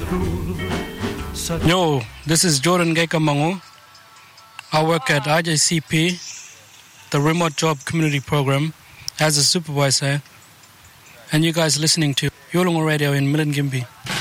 Yo, this is Jordan Gaikamango. I work at RJCP, the Remote Job Community Program, as a supervisor. And you guys listening to Yolongo Radio in Milingimbi.